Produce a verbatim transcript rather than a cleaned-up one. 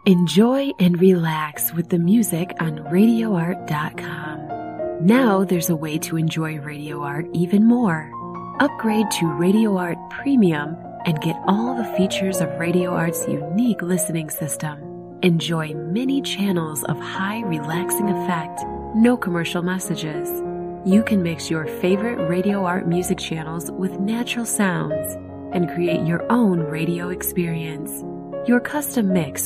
Enjoy and relax with the music on radio art dot com. Now there's a way to enjoy Radio Art even more. Upgrade to Radio Art Premium and get all the features of Radio Art's unique listening system. Enjoy many channels of high relaxing effect, no commercial messages. You can mix your favorite Radio Art music channels with natural sounds and create your own radio experience. Your custom mix